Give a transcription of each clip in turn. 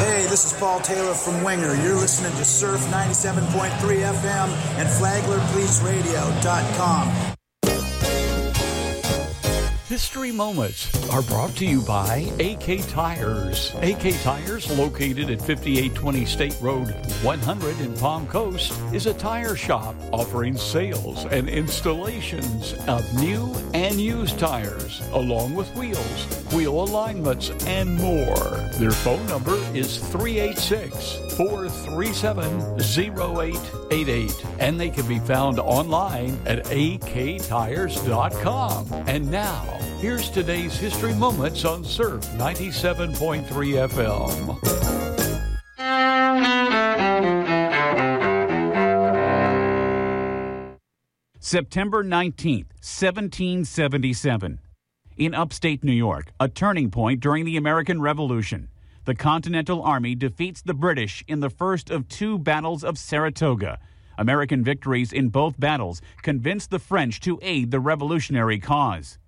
Hey, this is Paul Taylor from Winger. You're listening to Surf 97.3 FM and FlaglerPoliceRadio.com. History Moments are brought to you by AK Tires. AK Tires, located at 5820 State Road 100 in Palm Coast, is a tire shop offering sales and installations of new and used tires, along with wheels, wheel alignments, and more. Their phone number is 386-437-0888, and they can be found online at aktires.com. And now, here's today's History Moments on Surf 97.3 FM. September 19th, 1777. In upstate New York, a turning point during the American Revolution. The Continental Army defeats the British in the first of two battles of Saratoga. American victories in both battles convinced the French to aid the revolutionary cause.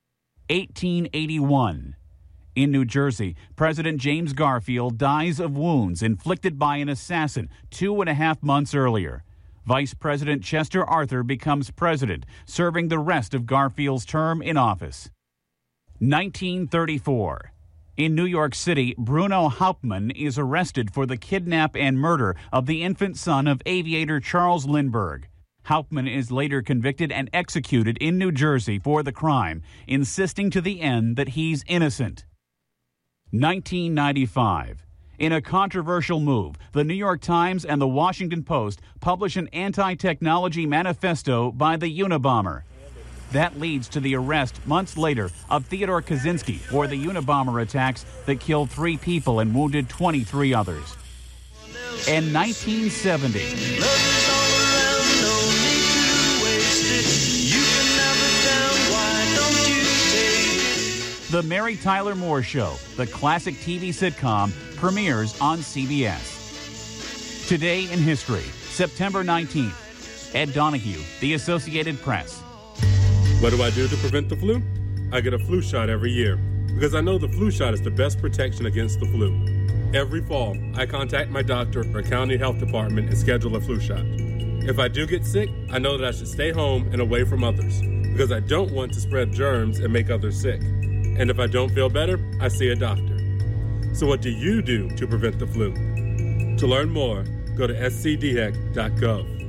1881. In New Jersey, President James Garfield dies of wounds inflicted by an assassin 2.5 months earlier. Vice President Chester Arthur becomes president, serving the rest of Garfield's term in office. 1934. In New York City, Bruno Hauptmann is arrested for the kidnap and murder of the infant son of aviator Charles Lindbergh. Hauptmann is later convicted and executed in New Jersey for the crime, insisting to the end that he's innocent. 1995. In a controversial move, the New York Times and the Washington Post publish an anti-technology manifesto by the Unabomber. That leads to the arrest months later of Theodore Kaczynski for the Unabomber attacks that killed 3 people and wounded 23 others. And 1970. The Mary Tyler Moore Show, the classic TV sitcom, premieres on CBS. Today in History, September 19th. Ed Donahue, The Associated Press. What do I do to prevent the flu? I get a flu shot every year because I know the flu shot is the best protection against the flu. Every fall, I contact my doctor or county health department and schedule a flu shot. If I do get sick, I know that I should stay home and away from others because I don't want to spread germs and make others sick. And if I don't feel better, I see a doctor. So what do you do to prevent the flu? To learn more, go to scdhec.gov.